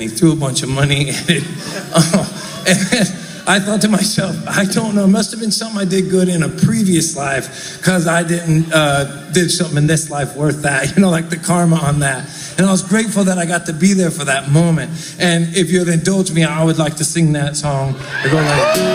and he threw a bunch of money at it. And then I thought to myself, I don't know, it must have been something I did good in a previous life because I did something in this life worth that, like the karma on that. And I was grateful that I got to be there for that moment. And if you'd indulge me, I would like to sing that song.